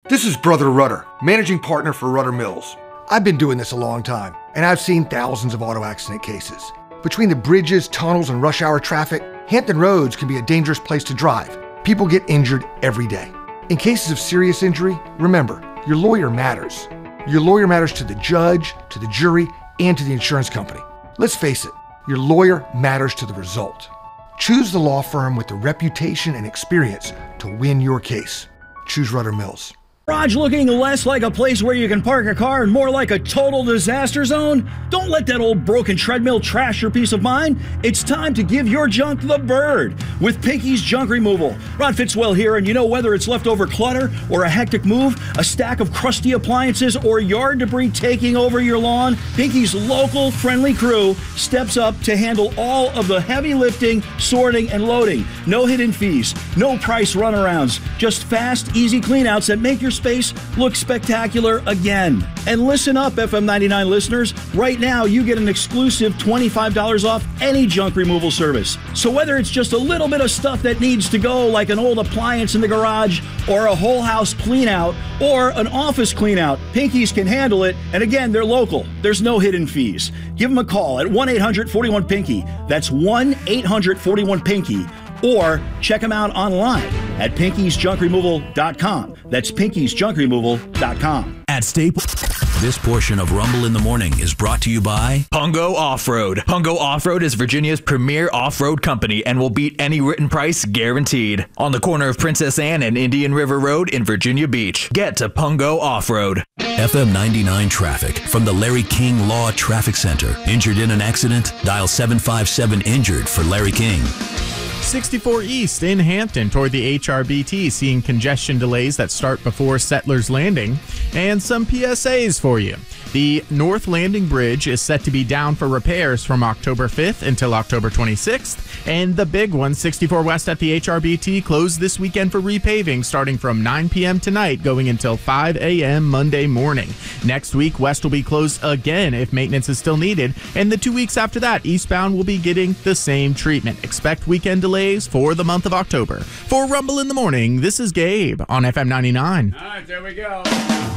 This is Brother Rudder, managing partner for Rudder Mills. I've been doing this a long time, and I've seen thousands of auto accident cases. Between the bridges, tunnels, and rush hour traffic, Hampton Roads can be a dangerous place to drive. People get injured every day. In cases of serious injury, remember, your lawyer matters. Your lawyer matters to the judge, to the jury, and to the insurance company. Let's face it, your lawyer matters to the result. Choose the law firm with the reputation and experience to win your case. Choose Rudder Mills. Garage looking less like a place where you can park a car and more like a total disaster zone? Don't let that old broken treadmill trash your peace of mind. It's time to give your junk the bird with Pinky's Junk Removal. Rod Fitzwell here, and you know, whether it's leftover clutter or a hectic move, a stack of crusty appliances, or yard debris taking over your lawn, Pinky's local friendly crew steps up to handle all of the heavy lifting, sorting, and loading. No hidden fees, no price runarounds, just fast, easy cleanouts that make your space look spectacular again. And listen up, FM 99 listeners. Right now, you get an exclusive $25 off any junk removal service. So whether it's just a little bit of stuff that needs to go, like an old appliance in the garage, or a whole house clean out, or an office clean out, Pinky's can handle it. And again, they're local. There's no hidden fees. Give them a call at 1-800-41-PINKY. That's 1-800-41-PINKY. Or check them out online at pinkysjunkremoval.com. That's pinkysjunkremoval.com. At Staples, this portion of Rumble in the Morning is brought to you by Pungo Off-Road. Pungo Off-Road is Virginia's premier off-road company and will beat any written price guaranteed. On the corner of Princess Anne and Indian River Road in Virginia Beach. Get to Pungo Off-Road. FM 99 traffic from the Larry King Law Traffic Center. Injured in an accident? Dial 757-INJURED for Larry King. 64 East in Hampton toward the HRBT, seeing congestion delays that start before Settlers Landing, and some PSAs for you. The North Landing Bridge is set to be down for repairs from October 5th until October 26th, and the big one, 64 West at the HRBT, closed this weekend for repaving starting from 9 p.m. tonight going until 5 a.m. Monday morning. Next week, West will be closed again if maintenance is still needed, and the 2 weeks after that, eastbound will be getting the same treatment. Expect weekend delays for the month of October. For Rumble in the Morning, this is Gabe on FM 99. All right, there we go.